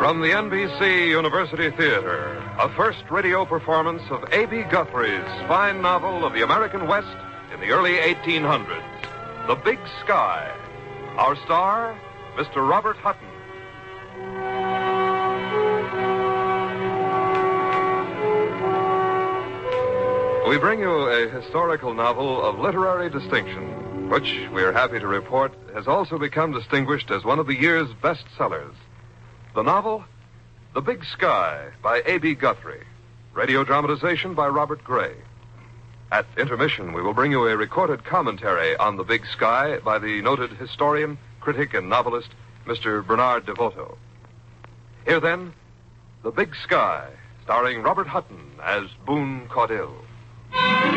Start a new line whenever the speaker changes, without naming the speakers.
From the NBC University Theater, a first radio performance of A.B. Guthrie's fine novel of the American West in the early 1800s, The Big Sky. Our star, Mr. Robert Hutton. We bring you a historical novel of literary distinction, which, we are happy to report, has also become distinguished as one of the year's bestsellers. The novel, The Big Sky, by A.B. Guthrie. Radio dramatization by Robert Gray. At intermission, we will bring you a recorded commentary on The Big Sky by the noted historian, critic, and novelist, Mr. Bernard DeVoto. Here, then, The Big Sky, starring Robert Hutton as Boone Caudill.